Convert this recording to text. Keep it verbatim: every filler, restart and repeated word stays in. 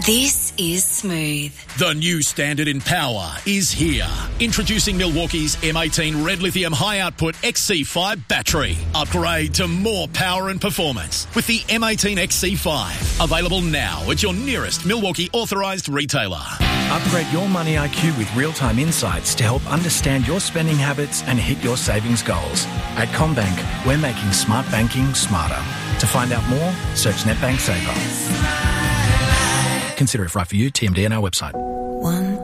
This is Smooth. The new standard in power is here. Introducing Milwaukee's M eighteen Red Lithium High Output X C five battery. Upgrade to more power and performance with the M eighteen X C five. Available now at your nearest Milwaukee authorised retailer. Upgrade your money I Q with real-time insights to help understand your spending habits and hit your savings goals. At CommBank, we're making smart banking smarter. To find out more, search NetBank Saver. Consider if right for you. T M D on our website. One